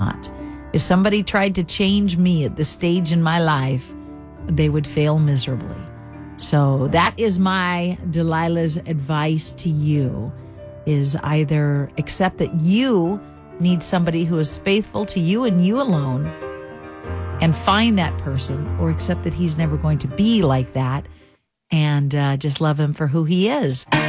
not. If somebody tried to change me at this stage in my life, they would fail miserably. So that is my Delilah's advice to you, is either accept that you need somebody who is faithful to you and you alone and find that person, or accept that he's never going to be like that and just love him for who he is.